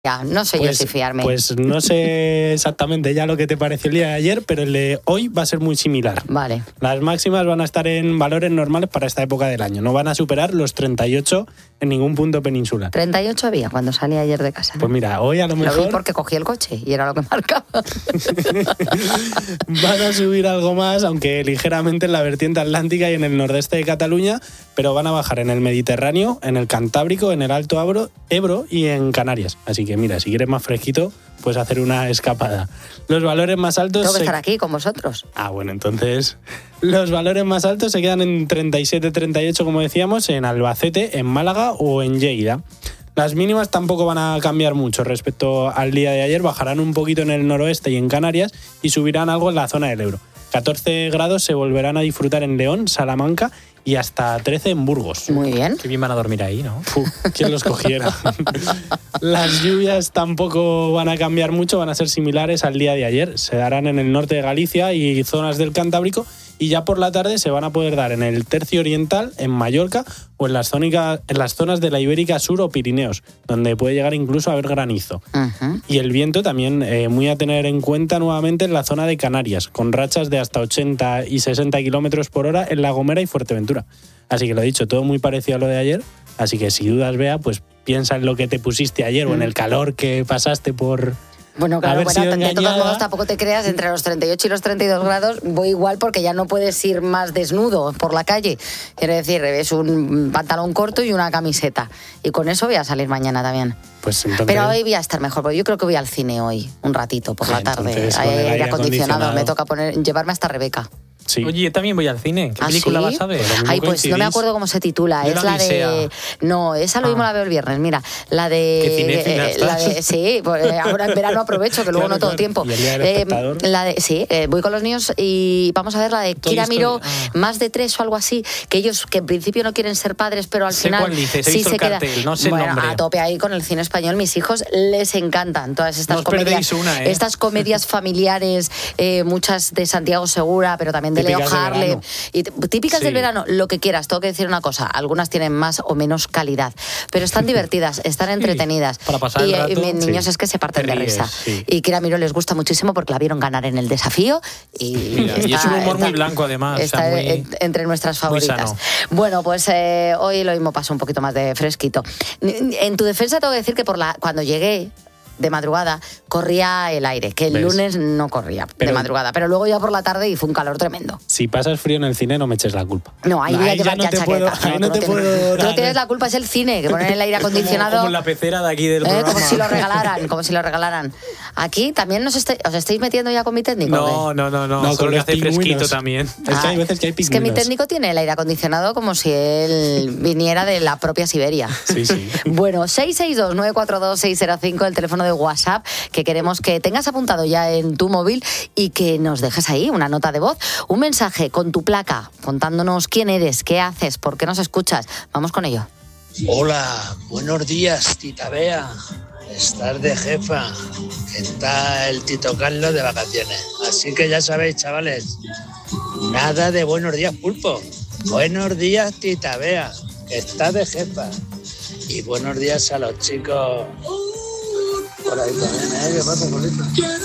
Ya, no sé yo si fiarme. Pues no sé exactamente ya lo que te pareció el día de ayer, pero el de hoy va a ser muy similar. Vale. Las máximas van a estar en valores normales para esta época del año. No van a superar los 38 en ningún punto peninsular. 38 había cuando salí ayer de casa. Pues mira, hoy a lo mejor... Lo vi porque cogí el coche y era lo que marcaba. Van a subir algo más, aunque ligeramente en la vertiente atlántica y en el nordeste de Cataluña, pero van a bajar en el Mediterráneo, en el Cantábrico, en el Alto Ebro y en Canarias. Así que mira, si quieres más fresquito, puedes hacer una escapada. Los valores más altos... Tengo que estar aquí con vosotros. Ah, bueno, entonces los valores más altos se quedan en 37-38, como decíamos, en Albacete, en Málaga o en Lleida. Las mínimas tampoco van a cambiar mucho respecto al día de ayer, bajarán un poquito en el noroeste y en Canarias y subirán algo en la zona del Ebro. 14 grados se volverán a disfrutar en León, Salamanca y hasta 13 en Burgos. Muy bien. Qué bien van a dormir ahí, ¿no? ¿Quién los cogiera? Las lluvias tampoco van a cambiar mucho, van a ser similares al día de ayer. Se darán en el norte de Galicia y zonas del Cantábrico y ya por la tarde se van a poder dar en el tercio oriental, en Mallorca o en las zonas de la Ibérica Sur o Pirineos, donde puede llegar incluso a haber granizo. Uh-huh. Y el viento también muy a tener en cuenta nuevamente en la zona de Canarias, con rachas de hasta 80 y 60 kilómetros por hora en La Gomera y Fuerteventura. Así que lo dicho, todo muy parecido a lo de ayer. Así que si dudas, Bea, pues piensa en lo que te pusiste ayer o en el calor que pasaste por... Bueno, claro, de todos modos tampoco te creas, entre los 38 y los 32 grados voy igual porque ya no puedes ir más desnudo por la calle. Quiero decir, es un pantalón corto y una camiseta. Y con eso voy a salir mañana también. Pues entonces... Pero hoy voy a estar mejor, porque yo creo que voy al cine hoy, un ratito por la tarde. Hay aire acondicionado, me toca llevarme hasta Rebeca. Sí. Oye, yo también voy al cine. ¿Qué película vas a ver? Ay, pues no me acuerdo cómo se titula. Yo es la de... No, esa lo mismo la veo el viernes. Mira, la de... Sí, ahora en verano aprovecho, que luego no todo tiempo. Voy con los niños y vamos a ver la de Kira Miró, Más de 3 o algo así, que ellos que en principio no quieren ser padres, pero al final ¿Cuál dices? sí se queda... No sé el nombre. A tope ahí con el cine español. Mis hijos les encantan todas estas comedias. Estas comedias familiares, muchas de Santiago Segura, pero también de Leo Harlem, y típicas del verano, lo que quieras. Tengo que decir una cosa, algunas tienen más o menos calidad, pero están divertidas, están entretenidas. Para pasar el rato, y mis niños es que se parten de risa. Y Kira Miró les gusta muchísimo porque la vieron ganar en el desafío y es un humor muy blanco además. Está entre nuestras favoritas. Bueno, pues hoy lo mismo pasó un poquito más de fresquito. En tu defensa tengo que decir que cuando llegué de madrugada corría el aire, que el lunes no corría de madrugada, pero luego ya por la tarde hizo un calor tremendo. Si pasas frío en el cine no me eches la culpa. No, ahí voy a llevar ya chaqueta. Tú no tienes la culpa, es el cine, que ponen el aire acondicionado. Como la pecera de aquí del programa. Como si lo regalaran. Aquí también os estáis metiendo ya con mi técnico. No, solo que hace fresquito también. Es que hay veces que hay pingüinos. Es que mi técnico tiene el aire acondicionado como si él viniera de la propia Siberia. Sí. Bueno, 662-942-605, el teléfono de WhatsApp, que queremos que tengas apuntado ya en tu móvil y que nos dejes ahí una nota de voz, un mensaje con tu placa, contándonos quién eres, qué haces, por qué nos escuchas. Vamos con ello. Hola, buenos días, tita Bea. Estás de jefa. Está el Tito Carlos de vacaciones. Así que ya sabéis, chavales, nada de buenos días, pulpo. Buenos días, tita Bea. Está de jefa. Y buenos días a los chicos por ahí también, ¿Qué pasa, Polito?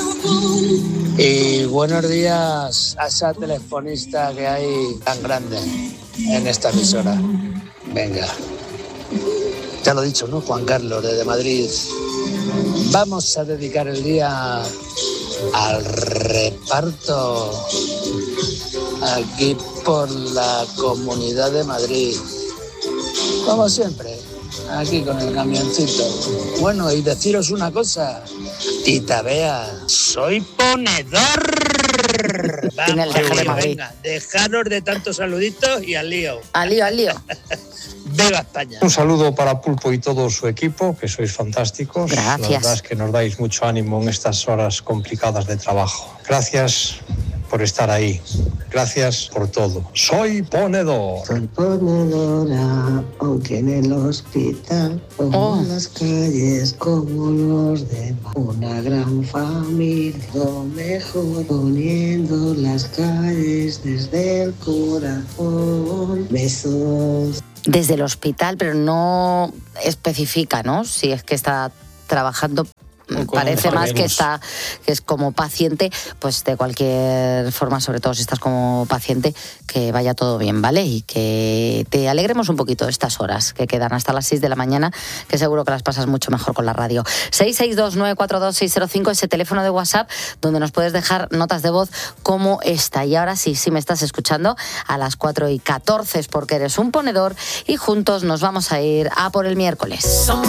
Y buenos días a esa telefonista que hay tan grande en esta emisora. Venga. Ya lo he dicho, ¿no? Juan Carlos, desde Madrid. Vamos a dedicar el día al reparto aquí por la Comunidad de Madrid. Como siempre. Aquí con el camioncito. Bueno, y deciros una cosa, tita Bea, soy ponedor. Vamos, venga, dejaros de tantos saluditos y al lío. Al lío. ¡Viva España! Un saludo para Pulpo y todo su equipo, que sois fantásticos. Gracias. La verdad es que nos dais mucho ánimo en estas horas complicadas de trabajo. Gracias por estar ahí. Gracias por todo. Soy ponedor. Soy ponedora, aunque en el hospital, como en las calles, como los demás. Una gran familia, lo mejor, poniendo las calles desde el corazón. Besos. Desde el hospital, pero no especifica, ¿no? Si es que está trabajando. Parece más que es como paciente, pues de cualquier forma, sobre todo si estás como paciente, que vaya todo bien, ¿vale? Y que te alegremos un poquito estas horas que quedan hasta las 6 de la mañana, que seguro que las pasas mucho mejor con la radio. 662-942-605, ese teléfono de WhatsApp donde nos puedes dejar notas de voz como esta. Y ahora sí me estás escuchando, a las 4:14 es porque eres un ponedor y juntos nos vamos a ir a por el miércoles.